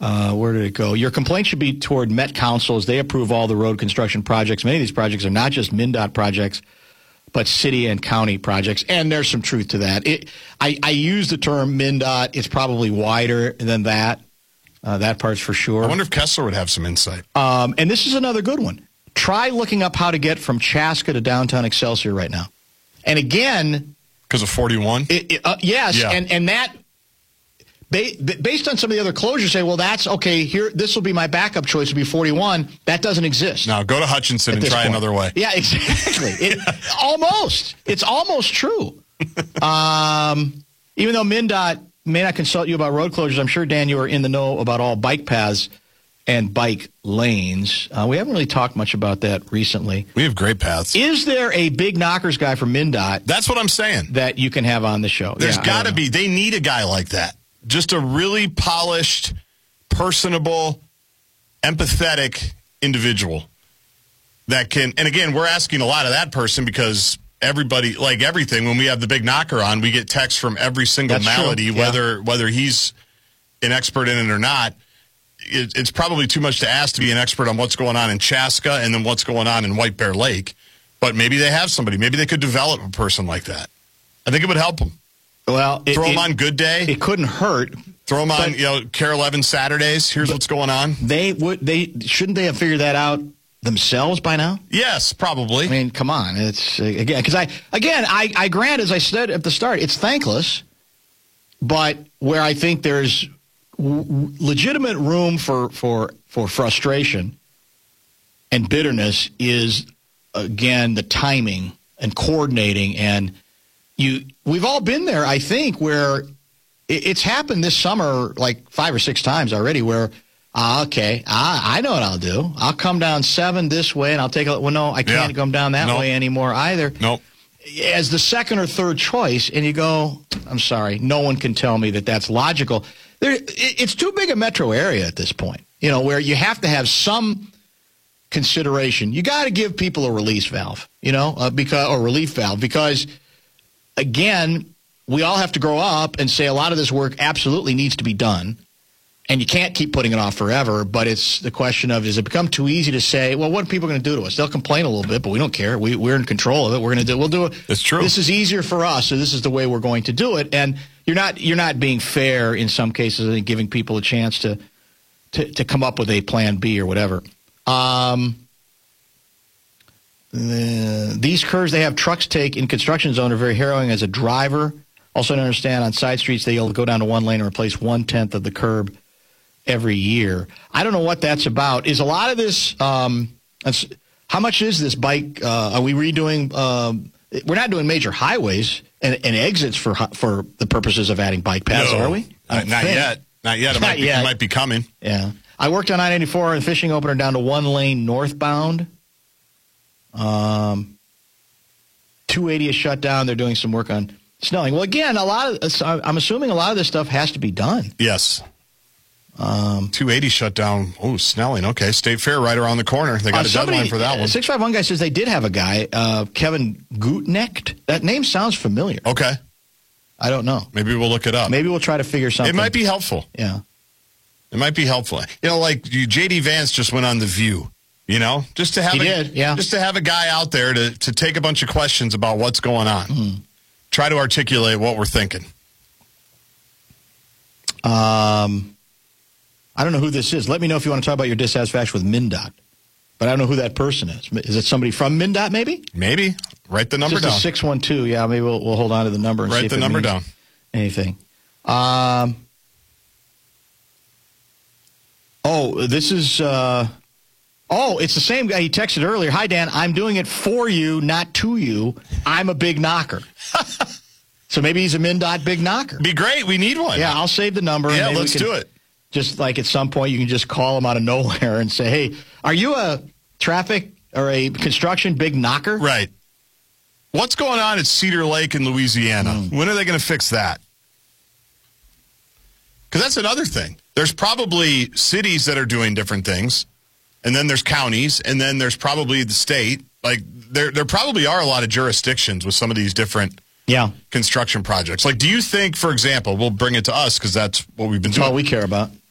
Where did it go? Your complaint should be toward Met Council as they approve all the road construction projects. Many of these projects are not just MnDOT projects, but city and county projects. And there's some truth to that. I use the term MnDOT. It's probably wider than that. That part's for sure. I wonder if Kessler would have some insight. And this is another good one. Try looking up how to get from Chaska to downtown Excelsior right now. And again... Because of 41? Yes, yeah. And that... Based on some of the other closures, say, well, that's okay. Here, this will be my backup choice. Will be 41. That doesn't exist. Now go to Hutchinson and try another way. Yeah, exactly. Almost. It's almost true. Even though MnDOT may not consult you about road closures, I'm sure, Dan, you are in the know about all bike paths and bike lanes. We haven't really talked much about that recently. We have great paths. Is there a big knockers guy from MnDOT? That's what I'm saying. That you can have on the show? There's got to be. They need a guy like that. Just a really polished, personable, empathetic individual that can, and again, we're asking a lot of that person because everybody, like everything, when we have the big knocker on, we get texts from every single malady, whether he's an expert in it or not. It's probably too much to ask to be an expert on what's going on in Chaska and then what's going on in White Bear Lake. But maybe they have somebody. Maybe they could develop a person like that. I think it would help them. Well, throw them on Good Day. It couldn't hurt. Throw them on, Care 11 Saturdays. Here's what's going on. Shouldn't they have figured that out themselves by now? Yes, probably. I mean, come on. It's again because I grant, as I said at the start, it's thankless, but where I think there's legitimate room for frustration and bitterness is again the timing and coordinating and. We've all been there, I think, where it's happened this summer like 5 or 6 times already where, I know what I'll do. I'll come down 7 this way and I'll take I can't come down that way anymore either. Nope. As the second or third choice, and you go, I'm sorry, no one can tell me that that's logical. It's too big a metro area at this point, where you have to have some consideration. You got to give people a release valve, relief valve because – again, we all have to grow up and say a lot of this work absolutely needs to be done, and you can't keep putting it off forever, but it's the question of, does it become too easy to say, well, what are people going to do to us? They'll complain a little bit, but we don't care. We're in control of it. We'll do it. It's true. This is easier for us, so this is the way we're going to do it, and you're not being fair in some cases and giving people a chance to come up with a plan B or whatever. These curves they have trucks take in construction zone are very harrowing as a driver. Also, to understand on side streets they'll go down to one lane and replace 1/10 of the curb every year. I don't know what that's about. Is a lot of this? How much is this bike? Are we redoing? We're not doing major highways and exits for the purposes of adding bike paths, are we? Not yet. Not yet. It might be coming. Yeah, I worked on I-94 and fishing opener down to 1 lane northbound. 280 is shut down. They're doing some work on Snelling. Well, again, I'm assuming a lot of this stuff has to be done. Yes. 280 shut down. Oh, Snelling. Okay. State Fair right around the corner. They got a deadline for that one. 651 guy says they did have a guy, Kevin Gutknecht. That name sounds familiar. Okay. I don't know. Maybe we'll look it up. Maybe we'll try to figure something. It might be helpful. Yeah. It might be helpful. Like J.D. Vance just went on The View. Just to have just to have a guy out there to take a bunch of questions about what's going on. Try to articulate what we're thinking. I don't know who this is. Let me know if you want to talk about your dissatisfaction with MnDOT. But I don't know who that person is. Is it somebody from MnDOT maybe? Maybe. Write the number down. Just a 612. Yeah, maybe we'll hold on to the number and see if it means down. Anything. This is... it's the same guy. He texted earlier. Hi, Dan. I'm doing it for you, not to you. I'm a big knocker. So maybe he's a MnDOT big knocker. Be great. We need one. Yeah, I'll save the number. Yeah, let's do it. Just like at some point you can just call him out of nowhere and say, hey, are you a traffic or a construction big knocker? Right. What's going on at Cedar Lake in Louisiana? When are they going to fix that? Because that's another thing. There's probably cities that are doing different things. And then there's counties, and then there's probably the state. Like there probably are a lot of jurisdictions with some of these different construction projects. Like, do you think, for example, we'll bring it to us because that's what we've been doing. That's all we care about.